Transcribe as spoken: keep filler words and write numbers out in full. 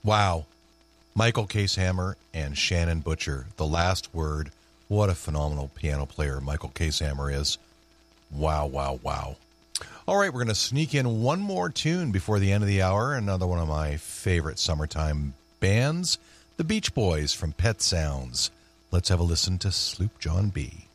Wow. Michael Casehammer and Shannon Butcher. The Last Word. What a phenomenal piano player Michael Casehammer is. Wow, wow, wow. All right, we're going to sneak in one more tune before the end of the hour. Another one of my favorite summertime bands, the Beach Boys from Pet Sounds. Let's have a listen to Sloop John B.